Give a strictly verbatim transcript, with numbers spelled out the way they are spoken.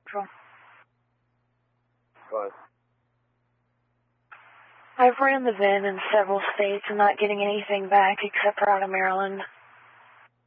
Central. Go ahead. I've ran the V I N in several states and not getting anything back except for out of Maryland.